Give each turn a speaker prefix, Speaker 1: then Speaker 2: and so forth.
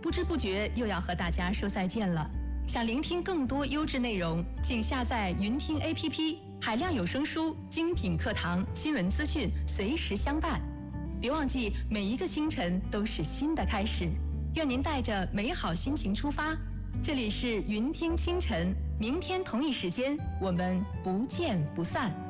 Speaker 1: 不知不觉又要和大家说再见了。想聆听更多优质内容，请下载云听 APP， 海量有声书、精品课堂、新闻资讯随时相伴。别忘记，每一个清晨都是新的开始。愿您带着美好心情出发。这里是云听清晨，明天同一时间，我们不见不散。